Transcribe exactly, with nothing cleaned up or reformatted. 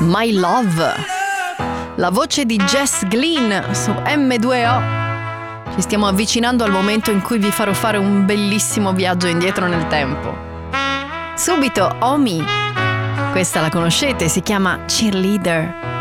My Love, la voce di Jess Glynn su emme due o. Ci stiamo avvicinando al momento in cui vi farò fare un bellissimo viaggio indietro nel tempo. Subito Omi, questa la conoscete, si chiama Cheerleader.